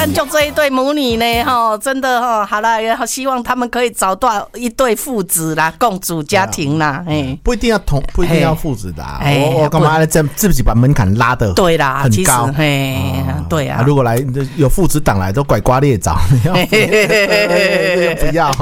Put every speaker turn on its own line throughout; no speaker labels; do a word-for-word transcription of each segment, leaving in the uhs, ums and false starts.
但就这一对母女呢，哈，真的哈，好了，也好希望他们可以找到一对父子啦，共组家庭啦，哎，
不一定要同，不一定要父子的、啊。我我干嘛这自己把门槛拉得
对啦，
很高？
嘿，对啊。
如果来有父子档来，都拐瓜裂枣，你要不要？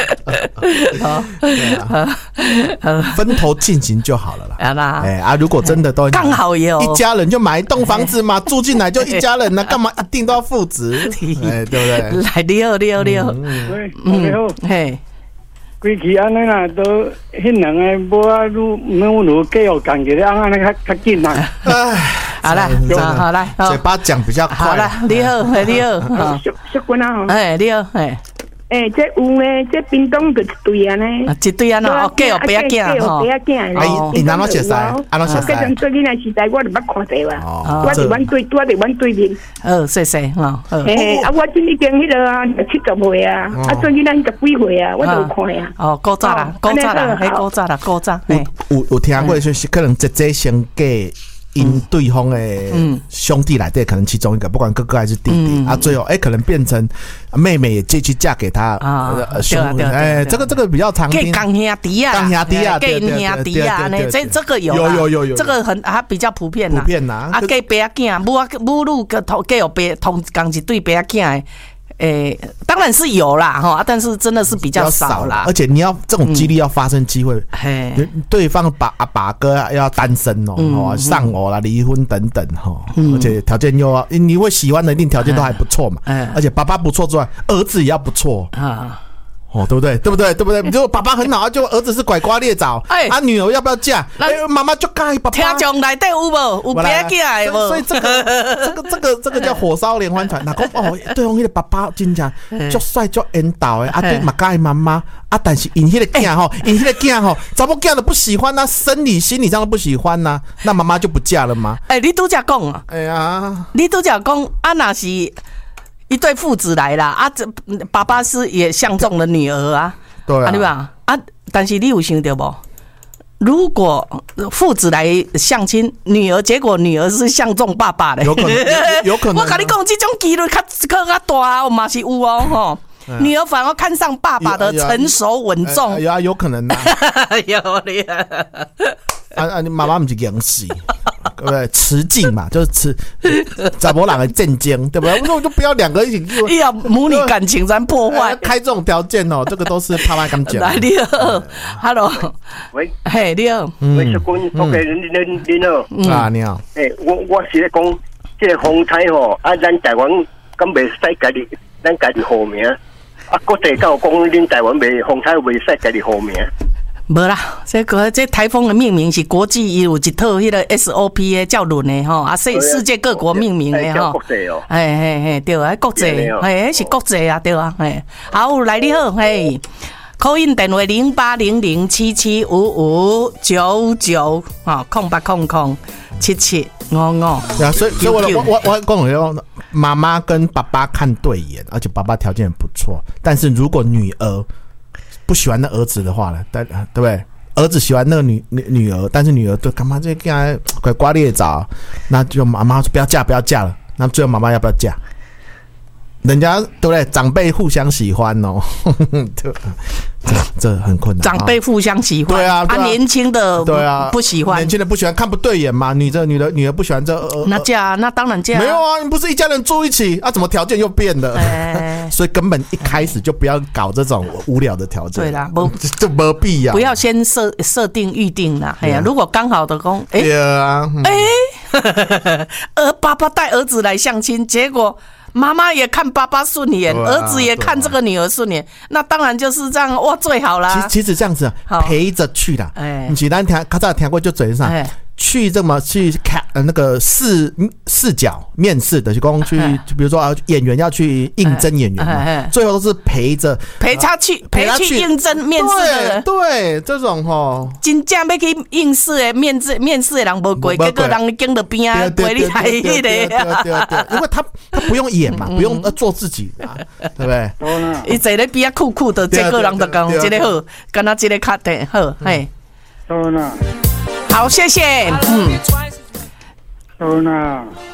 对啊，分头进行就好了啦。
好啦，
哎啊，如果真的都
刚好有
一家人，就买一栋房子嘛，住进来就一家人了，干嘛一定都要父子？哎，对不对？
来，你好，你好，你好，
你好，
嘿。
规期安尼啦，都迄两个无啊，愈愈愈继续干起来，安尼较较紧啦。
好了，好来，
嘴巴讲比较快。
好了，你好，你好，
小小君啊，
哎，你好，哎。
诶，这有呢，这冰冻就一对啊呢，
一对啊喏，计有白仔囝
吼，白仔囝
哎，你哪能熟悉？安怎熟悉？
嗰阵做囡仔时代，我就捌看者哇，我伫阮对，我伫阮对面。
哦，谢谢哈。
诶，啊，我今已经迄个啊，七十岁啊，啊，做囡仔十几岁啊，我都有看啊。
哦，古早啦，古早啦，迄古早啦，古早。
有有听过，就是可能姐姐先嫁。因对方的兄弟来对，可能其中一个，不管哥哥还是弟弟、嗯、啊，最后哎、欸，可能变成妹妹也继续嫁给他啊兄弟，哎，这个这个比较常听。
港兄弟啊，
港兄弟啊，
对对对对对，这这个有
有有有有，
这个很还比较普遍
啦，普遍啦。
啊，嫁白仔囝，母母女个同嫁有白同同一对白仔囝。诶、欸，当然是有啦哈，但是真的是比较少啦。
而且你要这种几率要发生机会，
嗯、
对方把阿爸哥要单身哦，嗯、丧偶啦、离婚等等哈，嗯、而且条件又要你会喜欢的，一定条件都还不错嘛。嗯、而且爸爸不错之外，儿子也要不错啊。哦，对不对？对不对？对不对？如果爸爸很好，就儿子是拐瓜裂枣，哎，啊，女儿要不要嫁？哎，妈妈就该爸爸。
听众内底有无？有别嫁的无？
所以这个这个这个这个叫火烧连环船。那讲哦，对方那个爸爸真正足帅足缘投的，啊，对嘛该妈妈啊，但是因那个囝吼，因那个囝吼，怎么囝都不喜欢呐，生理心理上都不喜欢呐，那妈妈就不嫁了吗？
哎，你都这讲啊？
哎呀，
你都这讲啊？那是。一对父子来啦啊！这爸爸是也相中了女儿啊，
对啊，
对吧？啊，但是你有想到不？如果父子来相亲，女儿结果女儿是相中爸爸的，
有可能，有可能。
我跟你讲，这种几率较较较大，我嘛是有哦吼。女儿反而看上爸爸的成熟稳重，
有啊，有可能啊，
有你啊。
啊啊！你妈妈不是演戏，对不对？雌竞嘛，就是雌查某人的战争，对不对？我就不要两个一起，
哎呀，母女感情咱破坏，
开这种条件哦，这个都是爸爸刚讲。
来，你好 ，Hello，
喂，
嘿，你好，
喂，小君，我给你你你好，
啊，你好，
诶，我我是咧讲，这个风采吼，啊，咱台湾敢袂使家己，咱家己好名，啊，国际教讲，恁台湾袂风采袂使家己好名。
无啦，这个这台风的命名是国际有一套迄个 S O P 的教论的吼，啊世世界各国命名的吼，哎嘿嘿对啊，国际，哎是国际啊对啊，哎好来你好，嘿，call in 电话零八零零七七五五九九，哈空八空空七七五五。
对啊，所以所以我我我我跟我说，妈妈跟爸爸看对眼，而且爸爸条件不错，但是如果女儿不喜欢那儿子的话呢，但对不对？儿子喜欢那个女女女儿，但是女儿对干嘛这个拐瓜裂枣，那就妈妈说不要嫁，不要嫁了。那最后妈妈要不要嫁？人家对不对？长辈互相喜欢哦，这这很困难。
长辈互相喜欢，
对啊，
啊，年轻的对啊不喜欢，
年轻的不喜欢，看不对眼嘛。女的女的女儿不喜欢这，呃、
那嫁那当然嫁。
没有啊，你不是一家人住一起啊？怎么条件又变了？欸、所以根本一开始就不要搞这种无聊的条件。
对啦，不
就没必要。
不要先设设定预定啦。哎呀、啊，如果刚好的公，哎、欸，
对啊，
哎、欸，呃，爸爸带儿子来相亲，结果。妈妈也看爸爸顺眼，啊、儿子也看这个女儿顺眼，那当然就是这样哇，最好啦。
其其实这样子陪着去啦，哎，你咱听，刚才听过就嘴上。哎去这么去看呃那个视视角面试的，就光去，就比如说啊，演员要去应征演员嘛，最后都是陪着
陪他去陪他去应征面试的人，
对这种吼，
真正要去应试的面试面试的人无过，结果人经到边啊，过你来迄个，对
对对，因为他他不用演嘛，不用做自己嘛，对不对？
伊坐咧边啊酷酷的，这个人就讲这个好，跟他这个卡的好，嘿，
好啦。
好，谢谢。嗯。
好啦。